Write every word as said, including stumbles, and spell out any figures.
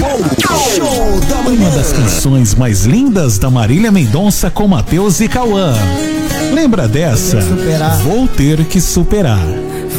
Show da manhã. Uma das canções mais lindas da Marília Mendonça com Matheus e Cauã. Lembra dessa? Vou ter que superar.